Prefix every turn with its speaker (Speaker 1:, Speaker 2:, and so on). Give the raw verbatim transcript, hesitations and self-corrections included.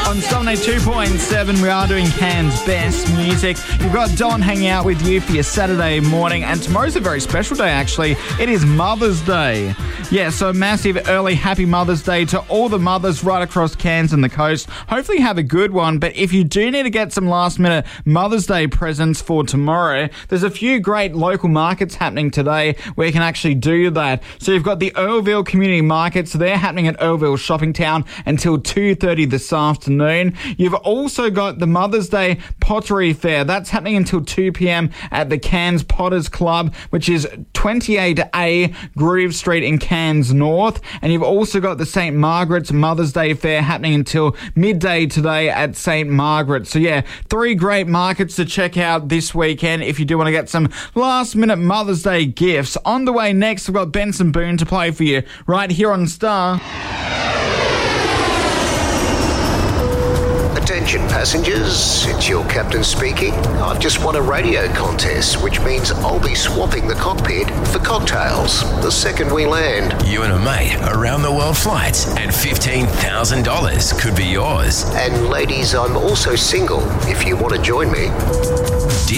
Speaker 1: On Storm two point seven, we are doing Cairns' best music. You've got Don hanging out with you for your Saturday morning, and tomorrow's a very special day, actually. It is Mother's Day. Yeah, so massive early happy Mother's Day to all the mothers right across Cairns and the coast. Hopefully have a good one, but if you do need to get some last-minute Mother's Day presents for tomorrow, there's a few great local markets happening today where you can actually do that. So you've got the Earlville Community Market, so they're happening at Earlville Shopping Town until two thirty this afternoon. You've also got the Mother's Day Pottery Fair. That's happening until two p.m. at the Cairns Potters Club, which is twenty-eight A Groove Street in Cairns North. And you've also got the Saint Margaret's Mother's Day Fair happening until midday today at Saint Margaret's. So yeah, three great markets to check out this weekend if you do want to get some last-minute Mother's Day gifts. On the way next, we've got Benson Boone to play for you right here on Star.
Speaker 2: Attention passengers, it's your captain speaking. I've just won a radio contest, which means I'll be swapping the cockpit for cocktails the second we land.
Speaker 3: You and a mate around the world flights and fifteen thousand dollars could be yours.
Speaker 2: And ladies, I'm also single if you want to join me.